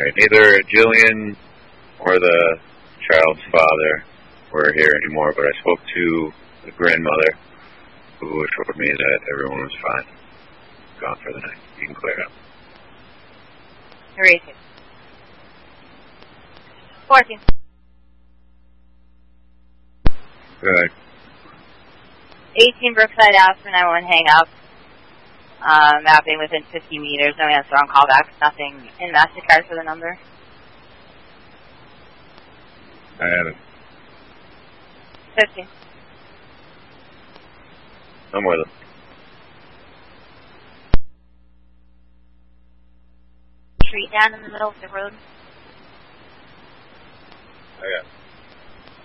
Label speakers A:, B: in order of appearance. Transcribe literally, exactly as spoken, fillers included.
A: Alright, neither Jillian or the child's father were here anymore, but I spoke to the grandmother, who assured me that everyone was fine. Gone for the night. You can clear up.
B: Erasing. fourteen.
A: Good.
B: eighteen Brookside Ave for nine one one hang up. Uh, mapping within fifty meters, no answer on callback, nothing in MasterCard for the number.
A: I have it.
B: fifteen.
A: I'm with him.
B: Street down in the middle of the road.
A: I got it.